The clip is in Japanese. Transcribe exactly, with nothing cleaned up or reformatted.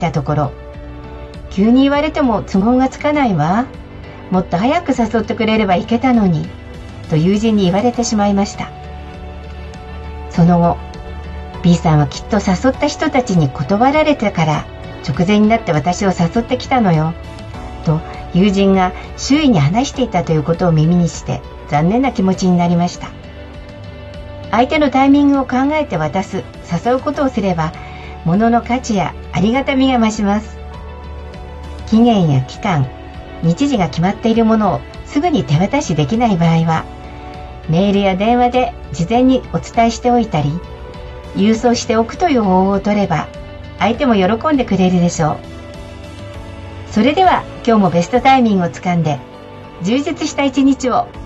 たところ、急に言われても都合がつかないわ。もっと早く誘ってくれれば行けたのに、と友人に言われてしまいました。その後、B さんはきっと誘った人たちに断られてから直前になって私を誘ってきたのよ、と友人が周囲に話していたということを耳にして残念な気持ちになりました。相手のタイミングを考えて渡す、誘うことをすれば物の価値やありがたみが増します。期限や期間、日時が決まっているものをすぐに手渡しできない場合は、メールや電話で事前にお伝えしておいたり、郵送しておくという方法を取れば、相手も喜んでくれるでしょう。それでは今日もベストタイミングをつかんで、充実した一日を